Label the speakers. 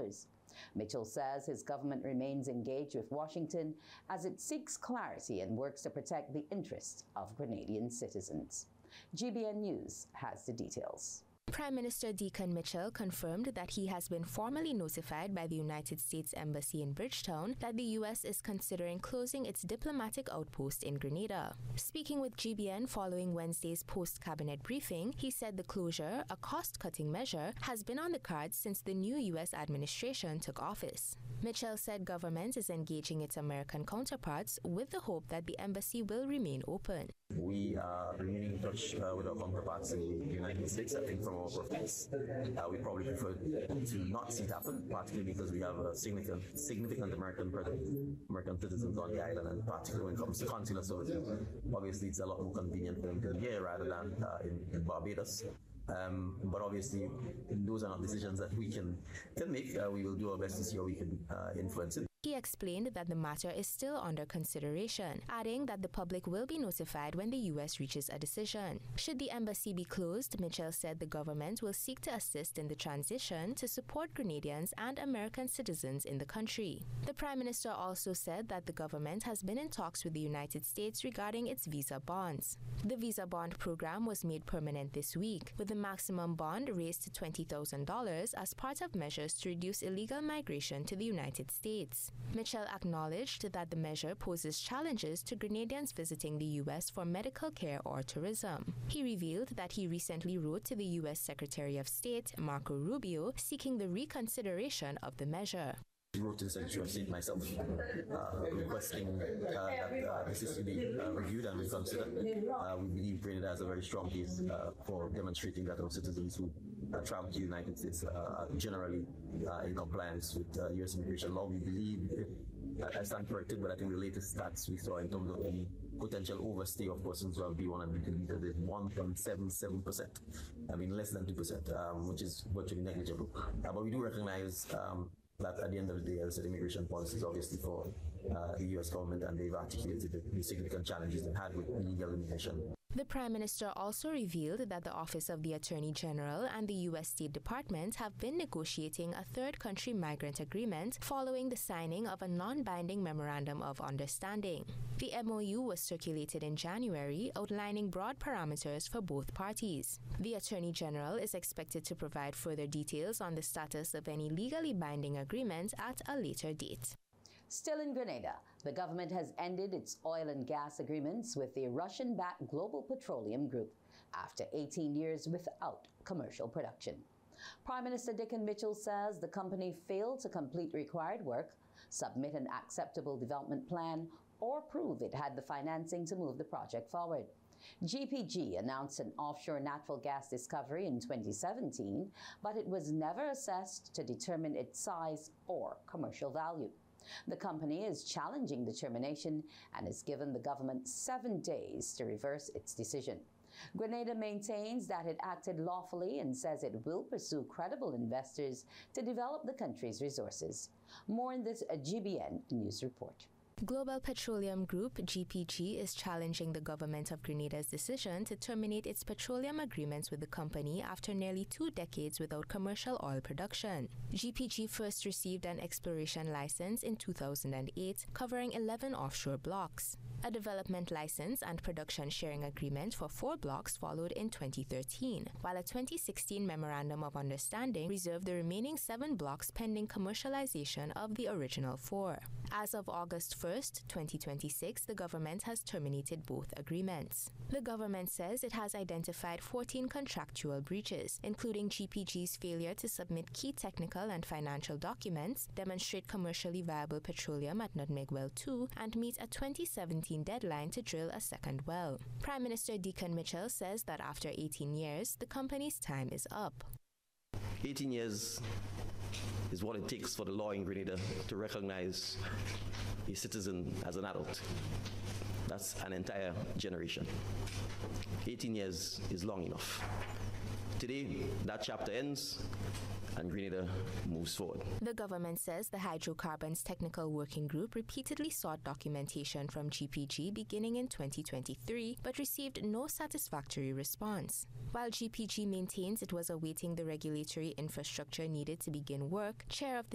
Speaker 1: Mitchell says his government remains engaged with Washington as it seeks clarity and works to protect the interests of Grenadian citizens. GBN News has the details.
Speaker 2: Prime Minister Deacon Mitchell confirmed that he has been formally notified by the United States Embassy in Bridgetown that the U.S. is considering closing its diplomatic outpost in Grenada. Speaking with GBN following Wednesday's post-cabinet briefing, he said the closure, a cost-cutting measure, has been on the cards since the new U.S. administration took office. Mitchell said government is engaging its American counterparts with the hope that the embassy will remain open.
Speaker 3: We are remaining in touch with our counterparts in the United States. I think from our profiles, we probably prefer to not see it happen, particularly because we have a significant American citizens on the island, and particularly when it comes to consular services. Obviously, it's a lot more convenient for them to be here rather than in Barbados. But obviously, those are not decisions that we can make. We will do our best to see how we can influence it.
Speaker 2: He explained that the matter is still under consideration, adding that the public will be notified when the U.S. reaches a decision. Should the embassy be closed, Mitchell said the government will seek to assist in the transition to support Grenadians and American citizens in the country. The Prime Minister also said that the government has been in talks with the United States regarding its visa bonds. The visa bond program was made permanent this week, with the maximum bond raised to $20,000 as part of measures to reduce illegal migration to the United States. Mitchell acknowledged that the measure poses challenges to Grenadians visiting the U.S. for medical care or tourism. He revealed that he recently wrote to the U.S. Secretary of State, Marco Rubio, seeking the reconsideration of the measure.
Speaker 3: I wrote to the Secretary of State myself, requesting that this is to be reviewed and reconsidered. We believe Grenada has a very strong case for demonstrating that our citizens who travel to the United States are generally in compliance with U.S. immigration law. We believe, I stand corrected, but I think the latest stats we saw in terms of the potential overstay of persons who have B1 and B2 visas is 1.77%. I mean, less than 2%, which is virtually negligible. But we do recognize that at the end of the day, as immigration policy is obviously for the U.S. government, and they've articulated the significant challenges they've had with illegal immigration.
Speaker 2: The Prime Minister also revealed that the Office of the Attorney General and the U.S. State Department have been negotiating a third-country migrant agreement following the signing of a non-binding Memorandum of Understanding. The MOU was circulated in January, outlining broad parameters for both parties. The Attorney General is expected to provide further details on the status of any legally binding agreement at a later date.
Speaker 1: Still in Grenada, the government has ended its oil and gas agreements with the Russian-backed Global Petroleum Group after 18 years without commercial production. Prime Minister Deacon Mitchell says the company failed to complete required work, submit an acceptable development plan, or prove it had the financing to move the project forward. GPG announced an offshore natural gas discovery in 2017, but it was never assessed to determine its size or commercial value. The company is challenging the termination and has given the government 7 days to reverse its decision. Grenada maintains that it acted lawfully and says it will pursue credible investors to develop the country's resources. More in this GBN News report.
Speaker 2: Global Petroleum Group, GPG, is challenging the government of Grenada's decision to terminate its petroleum agreements with the company after nearly 2 decades without commercial oil production. GPG first received an exploration license in 2008, covering 11 offshore blocks. A development license and production sharing agreement for 4 blocks followed in 2013, while a 2016 Memorandum of Understanding reserved the remaining 7 blocks pending commercialization of the original 4. As of August 1st, 2026, the government has terminated both agreements. The government says it has identified 14 contractual breaches, including GPG's failure to submit key technical and financial documents, demonstrate commercially viable petroleum at Nutmeg Well 2, and meet a 2017 deadline to drill a second well. Prime Minister Deacon Mitchell says that after 18 years, the company's time is up.
Speaker 4: 18 years is what it takes for the law in Grenada to recognize a citizen as an adult. That's an entire generation. 18 years is long enough. Today, that chapter ends and Grenada moves forward.
Speaker 2: The government says the Hydrocarbons Technical Working Group repeatedly sought documentation from GPG beginning in 2023, but received no satisfactory response. While GPG maintains it was awaiting the regulatory infrastructure needed to begin work, Chair of the